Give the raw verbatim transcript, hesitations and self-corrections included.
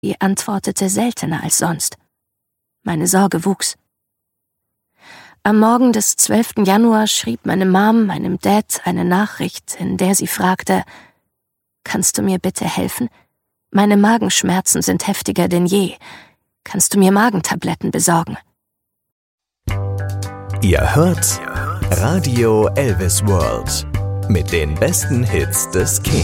Sie antwortete seltener als sonst. Meine Sorge wuchs. Am Morgen des zwölften Januar schrieb meine Mom meinem Dad eine Nachricht, in der sie fragte: »Kannst du mir bitte helfen? Meine Magenschmerzen sind heftiger denn je. Kannst du mir Magentabletten besorgen?« Ihr hört Radio Elvis World mit den besten Hits des King.